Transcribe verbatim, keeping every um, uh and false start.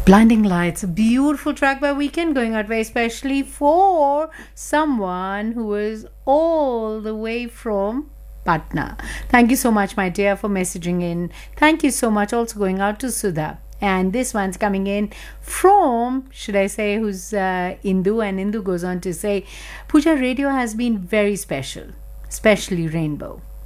Blinding Lights, a beautiful track by Weekend, going out very specially for someone who is all the way from Patna. Thank you so much, my dear, for messaging in. Thank you so much. Also going out to Sudha. And this one's coming in from, should I say, who's uh, Indu? And Indu goes on to say, Pooja, radio has been very special, especially Rainbow.